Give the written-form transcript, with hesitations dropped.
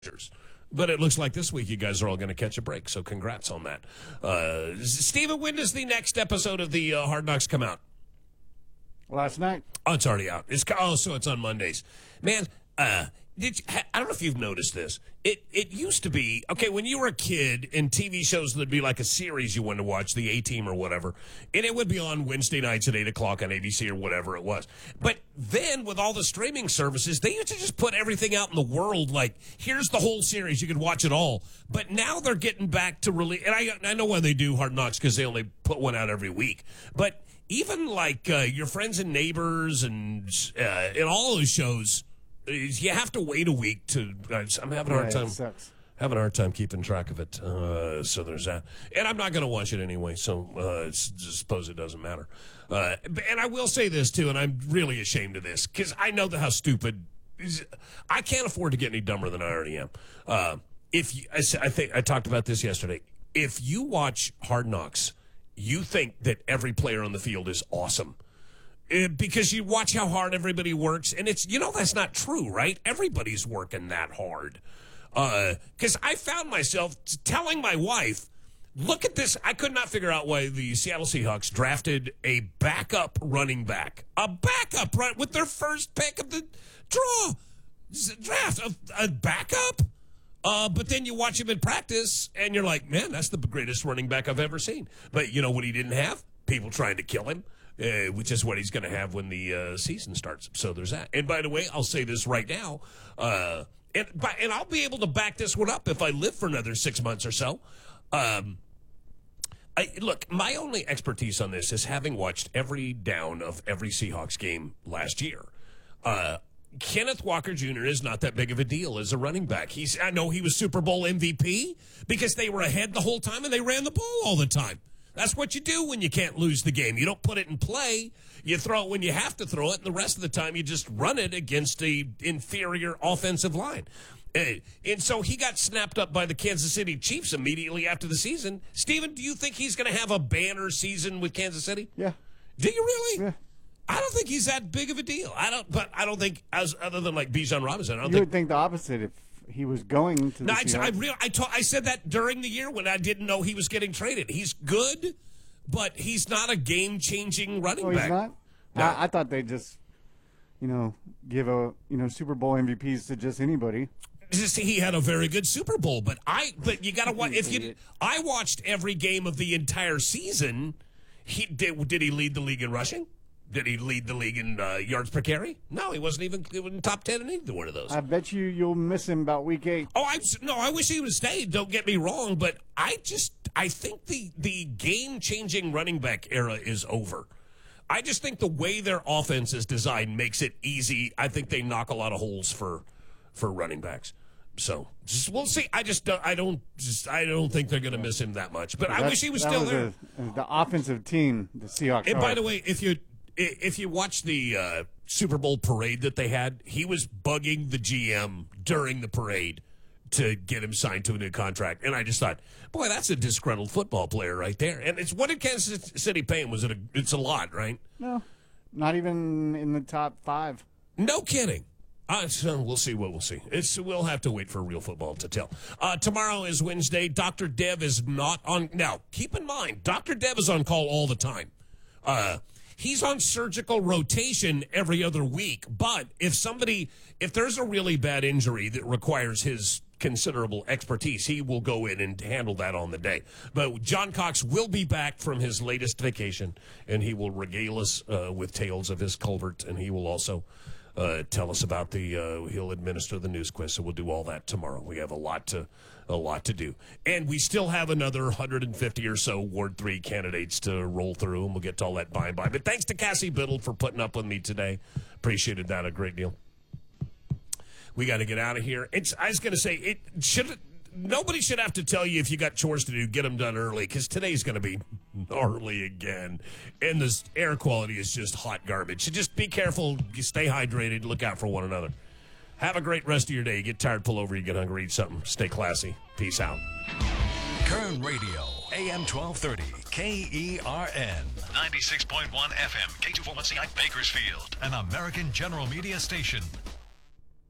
But it looks like this week you guys are all going to catch a break, so congrats on that. Steven, when does the next episode of the Hard Knocks come out? Last night. Oh, it's already out. So it's on Mondays. Man, I don't know if you've noticed this. It used to be, okay, when you were a kid in TV shows, there'd be like a series you wanted to watch, the A-Team or whatever, and it would be on Wednesday nights at 8 o'clock on ABC or whatever it was. But then with all the streaming services, they used to just put everything out in the world, like, here's the whole series, you could watch it all. But now they're getting back to release, and I know why they do Hard Knocks, because they only put one out every week. But even like Your Friends and Neighbors and all those shows, you have to wait a week to. I'm having a hard time. Having a hard time keeping track of it. So there's that, and I'm not going to watch it anyway. So suppose it doesn't matter. And I will say this too, and I'm really ashamed of this because I know how stupid. I can't afford to get any dumber than I already am. I think I talked about this yesterday. If you watch Hard Knocks, you think that every player on the field is awesome. Because you watch how hard everybody works, and it's, that's not true, right? Everybody's working that hard. Because I found myself telling my wife, look at this. I could not figure out why the Seattle Seahawks drafted a backup running back. A backup, right, with their first pick of the draft. A backup? But then you watch him in practice, and you're like, man, that's the greatest running back I've ever seen. But you know what he didn't have? People trying to kill him. Which is what he's going to have when the season starts. So there's that. And by the way, I'll say this right now, and I'll be able to back this one up if I live for another 6 months or so. Look, my only expertise on this is having watched every down of every Seahawks game last year. Kenneth Walker Jr. is not that big of a deal as a running back. I know he was Super Bowl MVP because they were ahead the whole time and they ran the ball all the time. That's what you do when you can't lose the game. You don't put it in play. You throw it when you have to throw it, and the rest of the time you just run it against a inferior offensive line. And so he got snapped up by the Kansas City Chiefs immediately after the season. Steven, do you think he's going to have a banner season with Kansas City? Yeah. Do you really? Yeah. I don't think he's that big of a deal. I don't think, other than like Bijan Robinson, you would think the opposite if he was going to the Seahawks. I said that during the year when I didn't know he was getting traded. He's good, but he's not a game-changing running back. He's not? No. I thought they'd just, give Super Bowl MVPs to just anybody. He had a very good Super Bowl, but you got to watch. I watched every game of the entire season. Did he lead the league in rushing? Did he lead the league in yards per carry? No, he wasn't even in top 10 in either one of those. I bet you'll miss him about week 8. Oh, I wish he would have stayed. Don't get me wrong, but I think the game-changing running back era is over. I just think the way their offense is designed makes it easy. I think they knock a lot of holes for running backs. So we'll see. I don't think they're going to miss him that much. But I wish he was still there. The offensive team, the Seahawks. And by the way, if you watch the Super Bowl parade that they had, he was bugging the GM during the parade to get him signed to a new contract. And I just thought, boy, that's a disgruntled football player right there. And what did Kansas City pay him? It's a lot, right? No, not even in the top 5. No kidding. So we'll see what we'll see. We'll have to wait for real football to tell. Tomorrow is Wednesday. Dr. Dev is not on. Now, keep in mind, Dr. Dev is on call all the time. He's on surgical rotation every other week. But if there's a really bad injury that requires his considerable expertise, he will go in and handle that on the day. But John Cox will be back from his latest vacation, and he will regale us with tales of his culvert, and he will also tell us about he'll administer the news quiz. So we'll do all that tomorrow. We have a lot to do. And we still have another 150 or so Ward 3 candidates to roll through, and we'll get to all that by and by. But thanks to Cassie Biddle for putting up with me today. Appreciated that a great deal. We got to get out of here. I was going to say, nobody should have to tell you if you got chores to do, get them done early, because today's going to be gnarly again. And the air quality is just hot garbage. So just be careful, stay hydrated, look out for one another. Have a great rest of your day. You get tired, pull over, you get hungry, eat something. Stay classy. Peace out. Kern Radio, AM 1230, KERN. 96.1 FM, K241CI Bakersfield, an American General Media station.